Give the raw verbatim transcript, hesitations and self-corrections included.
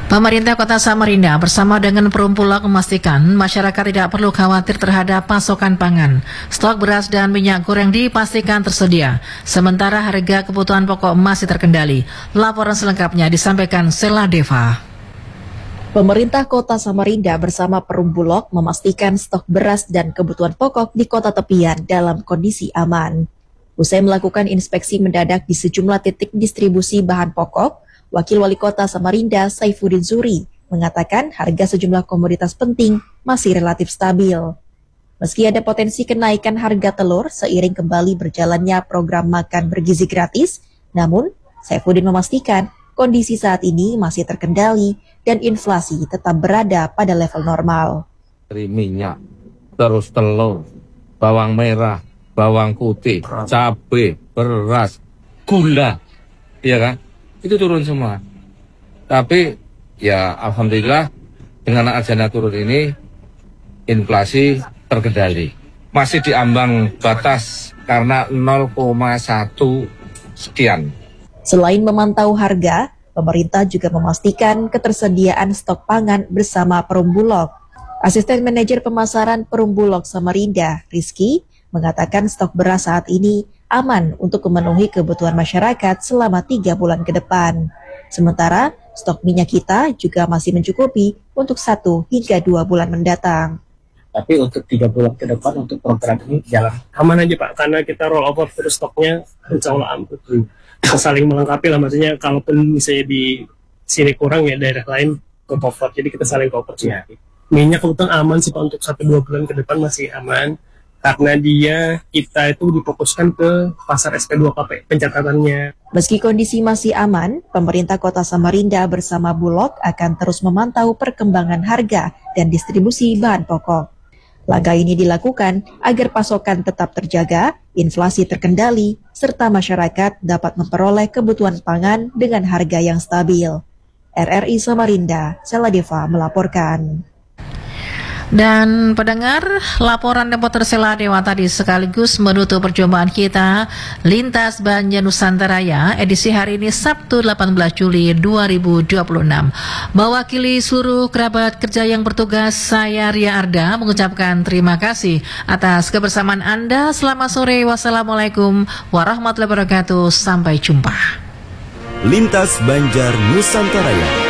Pemerintah Kota Samarinda bersama dengan Perum Bulog memastikan masyarakat tidak perlu khawatir terhadap pasokan pangan. Stok beras dan minyak goreng dipastikan tersedia, sementara harga kebutuhan pokok masih terkendali. Laporan selengkapnya disampaikan Sela Deva. Pemerintah Kota Samarinda bersama Perum Bulog memastikan stok beras dan kebutuhan pokok di kota tepian dalam kondisi aman. Usai melakukan inspeksi mendadak di sejumlah titik distribusi bahan pokok, Wakil Wali Kota Samarinda Saifuddin Zuri mengatakan harga sejumlah komoditas penting masih relatif stabil. Meski ada potensi kenaikan harga telur seiring kembali berjalannya program makan bergizi gratis, namun Saifuddin memastikan kondisi saat ini masih terkendali dan inflasi tetap berada pada level normal. Dari minyak, terus telur, bawang merah, bawang putih, cabai, beras, gula, iya kan? Itu turun semua. Tapi ya alhamdulillah dengan adanya turun ini inflasi terkendali. Masih diambang batas karena nol koma satu sekian. Selain memantau harga, pemerintah juga memastikan ketersediaan stok pangan bersama Perum Bulog. Asisten Manajer Pemasaran Perum Bulog Samarinda, Rizky, mengatakan stok beras saat ini aman untuk memenuhi kebutuhan masyarakat selama tiga bulan ke depan. Sementara stok minyak kita juga masih mencukupi untuk satu hingga dua bulan mendatang. Tapi untuk tiga bulan ke depan untuk program ini jalan aman aja Pak, karena kita roll over terus stoknya insya Allah aman. Kita saling melengkapi lah, maksudnya kalaupun misalnya di sini kurang ya daerah lain ke cover, jadi kita saling cover sih. Minyak kebetulan aman sih Pak, untuk satu dua bulan ke depan masih aman. Karena dia, kita itu difokuskan ke pasar S P dua K P, pencatatannya. Meski kondisi masih aman, pemerintah Kota Samarinda bersama Bulog akan terus memantau perkembangan harga dan distribusi bahan pokok. Langkah ini dilakukan agar pasokan tetap terjaga, inflasi terkendali, serta masyarakat dapat memperoleh kebutuhan pangan dengan harga yang stabil. R R I Samarinda, Sela Deva melaporkan. Dan pendengar, laporan reporter Sela Dewa tadi sekaligus menutup perjumpaan kita Lintas Banjar Nusantara edisi hari ini Sabtu delapan belas Juli dua ribu dua puluh enam. Mewakili seluruh kerabat kerja yang bertugas, saya Ria Arda mengucapkan terima kasih atas kebersamaan Anda. Selamat sore, wassalamualaikum warahmatullahi wabarakatuh. Sampai jumpa. Lintas Banjar Nusantara.